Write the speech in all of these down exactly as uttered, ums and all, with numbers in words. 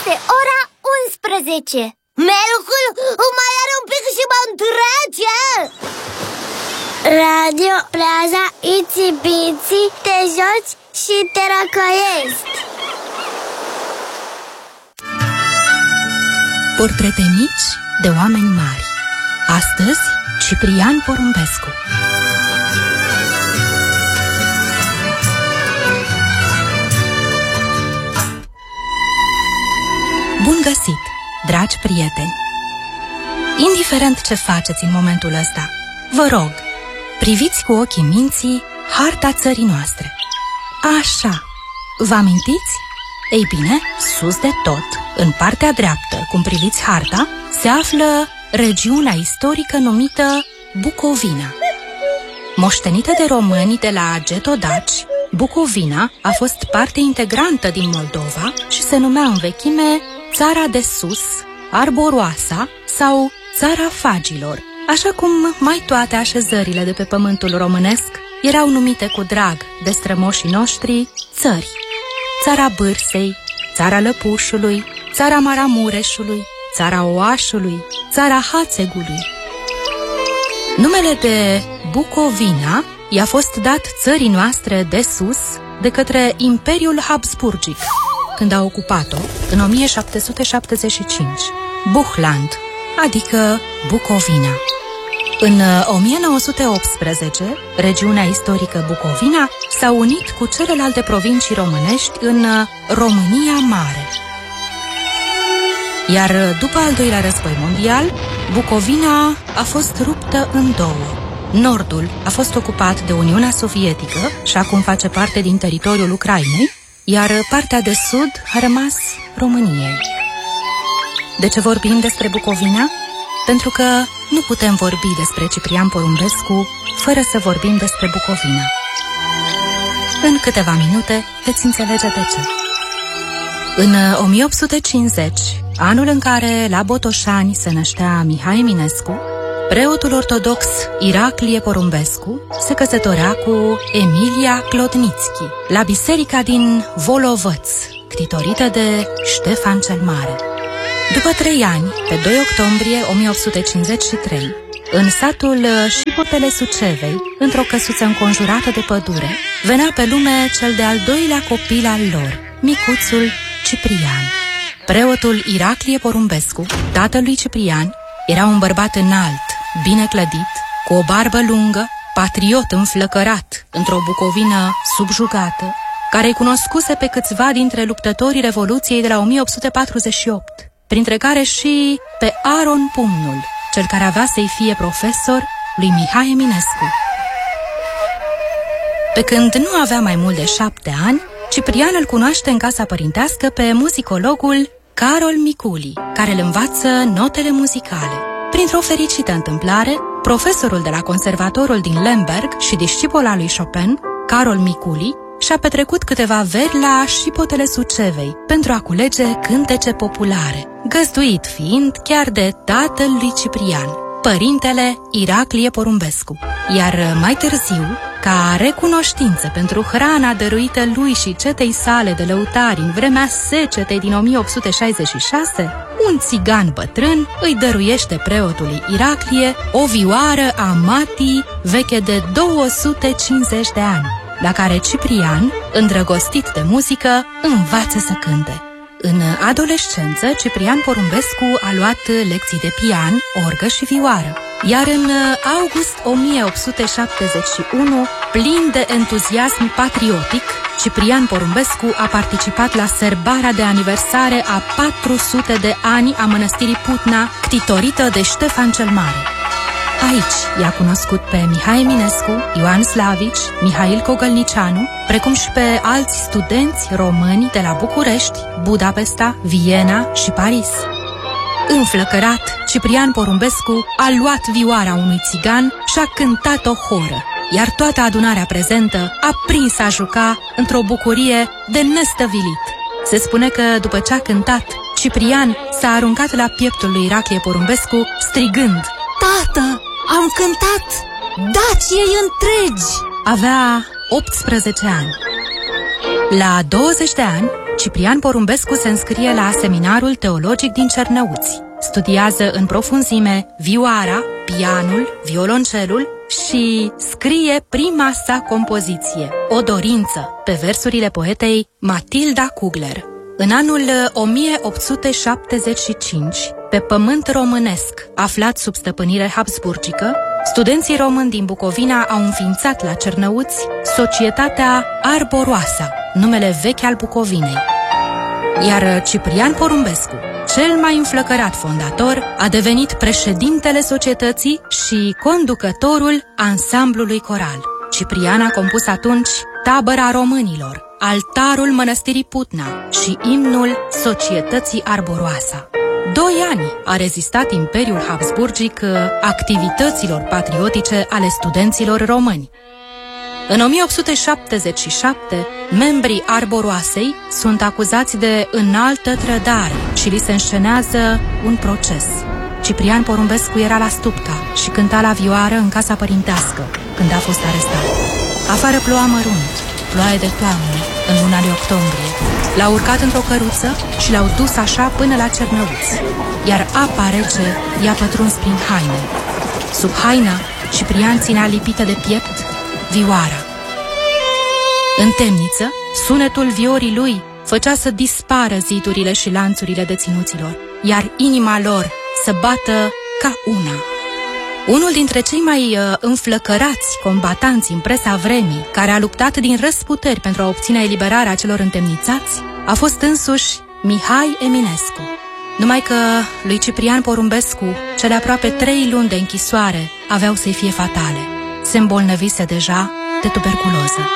Este ora unsprezece. Melcul mai are un pic și mă întrece. Radio Plaza Itsy Bitsy, te joci și te răcoiești. Portrete mici de oameni mari. Astăzi, Ciprian Porumbescu. Bun găsit, dragi prieteni! Indiferent ce faceți în momentul ăsta, vă rog, priviți cu ochii minții harta țării noastre. Așa, vă amintiți? Ei bine, sus de tot, în partea dreaptă, cum priviți harta, se află regiunea istorică numită Bucovina. Moștenită de români de la Getodaci, Bucovina a fost parte integrantă din Moldova și se numea în vechime Țara de Sus, Arboroasa sau Țara Fagilor, așa cum mai toate așezările de pe pământul românesc erau numite cu drag de strămoșii noștri țări. Țara Bârsei, Țara Lăpușului, Țara Maramureșului, Țara Oașului, Țara Hațegului. Numele de Bucovina i-a fost dat țării noastre de sus de către Imperiul Habsburgic, când a ocupat-o în o mie șapte sute șaptezeci și cinci, Buchland, adică Bucovina. În o mie nouă sute optsprezece, regiunea istorică Bucovina s-a unit cu celelalte provincii românești în România Mare. Iar după al doilea război mondial, Bucovina a fost ruptă în două. Nordul a fost ocupat de Uniunea Sovietică și acum face parte din teritoriul Ucrainei, iar partea de sud a rămas României. De ce vorbim despre Bucovina? Pentru că nu putem vorbi despre Ciprian Porumbescu fără să vorbim despre Bucovina. În câteva minute veți înțelege de ce. În o mie opt sute cincizeci, anul în care la Botoșani se năștea Mihai Eminescu, preotul ortodox Iraclie Porumbescu se căsătorea cu Emilia Clodnițchi la biserica din Volovăț, ctitorită de Ștefan cel Mare. După trei ani, pe doi octombrie o mie opt sute cincizeci și trei, în satul Șipotele Sucevei, într-o căsuță înconjurată de pădure, venea pe lume cel de-al doilea copil al lor, micuțul Ciprian. Preotul Iraclie Porumbescu, tatăl lui Ciprian, era un bărbat înalt, bine clădit, cu o barbă lungă, patriot înflăcărat într-o Bucovină subjugată, care-i cunoscuse pe câțiva dintre luptătorii Revoluției de la o mie opt sute patruzeci și opt, printre care și pe Aron Pumnul, cel care avea să-i fie profesor lui Mihai Eminescu. Pe când nu avea mai mult de șapte ani, Ciprian îl cunoaște în casa părintească pe muzicologul Carol Miculi, care îl învață notele muzicale. Printr-o fericită întâmplare, profesorul de la conservatorul din Lemberg și discipol al lui Chopin, Carol Miculi, și-a petrecut câteva veri la Șipotele Sucevei pentru a culege cântece populare, găzduit fiind chiar de tatăl lui Ciprian, părintele Iraclie Porumbescu. Iar mai târziu, ca recunoștință pentru hrana dăruită lui și cetei sale de lăutari în vremea secetei din o mie opt sute șaizeci și șase, un țigan bătrân îi dăruiește preotului Iraclie o vioară Amati veche de două sute cincizeci de ani, la care Ciprian, îndrăgostit de muzică, învață să cânte. În adolescență, Ciprian Porumbescu a luat lecții de pian, orgă și vioară. Iar în august o mie opt sute șaptezeci și unu, plin de entuziasm patriotic, Ciprian Porumbescu a participat la sărbarea de aniversare a patru sute de ani a mănăstirii Putna, ctitorită de Ștefan cel Mare. Aici i-a cunoscut pe Mihai Eminescu, Ioan Slavici, Mihail Cogălnicianu, precum și pe alți studenți români de la București, Budapesta, Viena și Paris. Înflăcărat, Ciprian Porumbescu a luat vioara unui țigan și a cântat o horă, iar toată adunarea prezentă a prins a juca într-o bucurie de nestăvilit. Se spune că după ce a cântat, Ciprian s-a aruncat la pieptul lui Iraclie Porumbescu, strigând: "Tată, am cântat Daciei întregi!" Avea optsprezece ani. La douăzeci de ani, Ciprian Porumbescu se înscrie la Seminarul Teologic din Cernăuți. Studiază în profunzime vioara, pianul, violoncelul și scrie prima sa compoziție, O dorință, pe versurile poetei Matilda Kugler. În anul o mie opt sute șaptezeci și cinci, pe pământ românesc, aflat sub stăpânire habsburgică, studenții români din Bucovina au înființat la Cernăuți Societatea Arboroasa, numele vechi al Bucovinei. Iar Ciprian Porumbescu, cel mai înflăcărat fondator, a devenit președintele societății și conducătorul ansamblului coral. Ciprian a compus atunci Tabăra Românilor, Altarul Mănăstirii Putna și imnul Societății Arboroasa. Doi ani a rezistat Imperiul Habsburgic activităților patriotice ale studenților români. În o mie opt sute șaptezeci și șapte, membrii Arboroasei sunt acuzați de înaltă trădare și li se înșenează un proces. Ciprian Porumbescu era la Stupta și cânta la vioară în casa părintească când a fost arestat. Afară ploua mărunt, ploaie de toamnă, în luna de octombrie. L-au urcat într-o căruță și l-au dus așa până la Cernăuți, iar apa rece i-a pătruns prin haine. Sub haina, Ciprian ținea lipită de piept vioara. În temniță, sunetul viorii lui făcea să dispară zidurile și lanțurile deținuților, iar inima lor să bată ca una. Unul dintre cei mai uh, înflăcărați combatanți în presa vremii, care a luptat din răsputeri pentru a obține eliberarea celor întemnițați, a fost însuși Mihai Eminescu. Numai că lui Ciprian Porumbescu, cele aproape trei luni de închisoare aveau să-i fie fatale. Se îmbolnăvise deja de tuberculoză.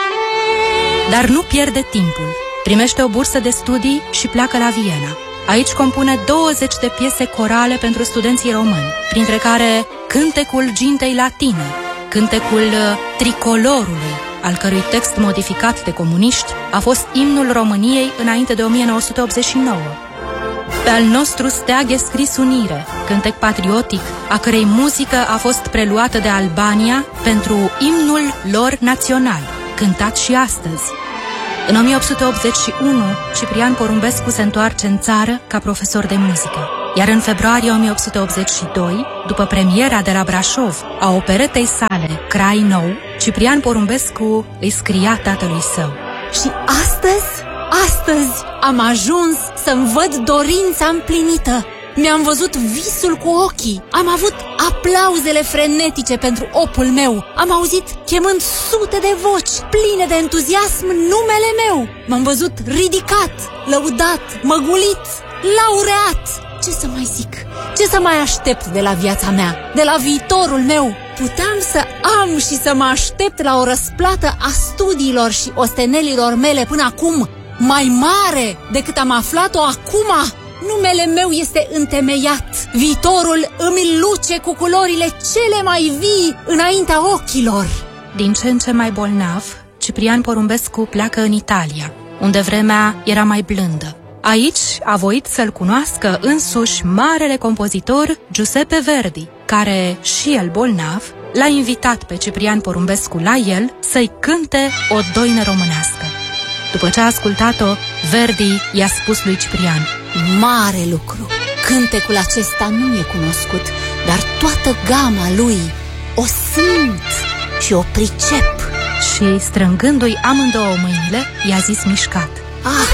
Dar nu pierde timpul. Primește o bursă de studii și pleacă la Viena. Aici compune douăzeci de piese corale pentru studenții români, printre care Cântecul Gintei Latine, Cântecul Tricolorului, al cărui text modificat de comuniști a fost imnul României înainte de o mie nouă sute optzeci și nouă. Pe al nostru steag e scris unire, cântec patriotic, a cărei muzică a fost preluată de Albania pentru imnul lor național, cântat și astăzi. În o mie opt sute optzeci și unu, Ciprian Porumbescu se întoarce în țară ca profesor de muzică. Iar în februarie o mie opt sute optzeci și doi, după premiera de la Brașov a operetei sale Crai nou, Ciprian Porumbescu îi scria tatălui său: Și astăzi, astăzi am ajuns să-mi văd dorința împlinită. Mi-am văzut visul cu ochii, am avut aplauzele frenetice pentru opul meu, am auzit chemând sute de voci pline de entuziasm numele meu. M-am văzut ridicat, lăudat, măgulit, laureat. Ce să mai zic? Ce să mai aștept de la viața mea, de la viitorul meu? Puteam să am și să mă aștept la o răsplată a studiilor și ostenelilor mele până acum, mai mare decât am aflat-o acum. Numele meu este întemeiat. Viitorul îmi luce cu culorile cele mai vii înaintea ochilor. Din ce în ce mai bolnav, Ciprian Porumbescu pleacă în Italia, unde vremea era mai blândă. Aici a voit să-l cunoască însuși marele compozitor Giuseppe Verdi, care, și el bolnav, l-a invitat pe Ciprian Porumbescu la el să-i cânte o doină românească. După ce a ascultat-o, Verdi i-a spus lui Ciprian: Mare lucru! Cântecul acesta nu e cunoscut, dar toată gama lui o simt și o pricep. Și, strângându-i amândouă mâinile, i-a zis mișcat: Ah,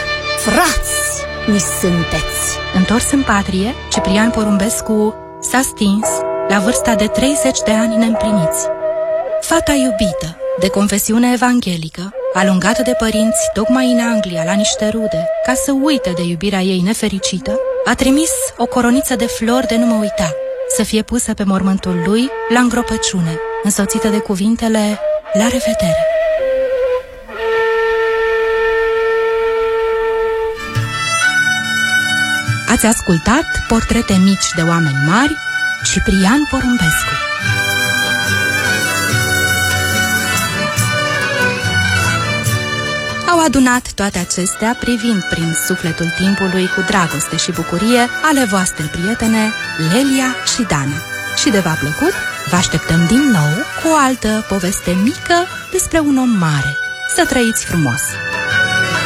frați mi sunteți! Întors în patrie, Ciprian Porumbescu s-a stins la vârsta de treizeci de ani neîmpliniți. Fata iubită, de confesiune evanghelică, alungată de părinți tocmai în Anglia la niște rude, ca să uite de iubirea ei nefericită, a trimis o coroniță de flori de nu mă uita, să fie pusă pe mormântul lui la îngropăciune, însoțită de cuvintele: La revedere! Ați ascultat Portrete mici de oameni mari, Ciprian Porumbescu. Au adunat toate acestea privind prin sufletul timpului cu dragoste și bucurie ale voastre prietene Lelia și Dana. Și de v-a plăcut, vă așteptăm din nou cu o altă poveste mică despre un om mare. Să trăiți frumos!